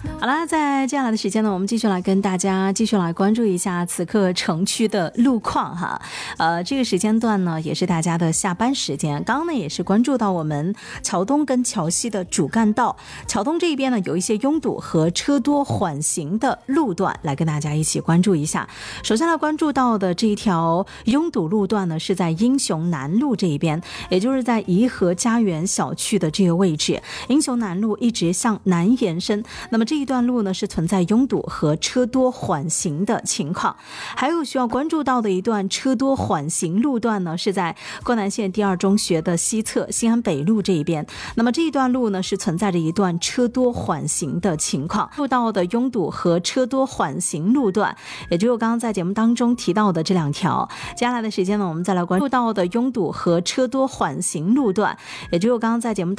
好啦，在接下来的时间呢，我们继续来跟大家继续来关注一下此刻城区的路况哈。这个时间段呢，也是大家的下班时间。刚刚呢，也是关注到我们桥东跟桥西的主干道，桥东这一边呢有一些拥堵和车多缓行的路段，来跟大家一起关注一下。首先来关注到的这一条拥堵路段呢，是在英雄南路这一边，也就是在颐和家园小区的这个位置，英雄南路一直向南延伸。那么这一段路呢是存在拥堵和车多缓行的情况。还有需要关注到的一段车多缓行路段呢，是在郭南县第二中学的西侧新安北路这一边。那么这一段路呢是存在着一段车多缓行的情况。路道的拥堵和车多缓行路段，也就是我刚刚在节目当中提到的这两条。接下来的时间呢，我们再来关注到的拥堵和车多缓行路段，也就是我刚刚在节目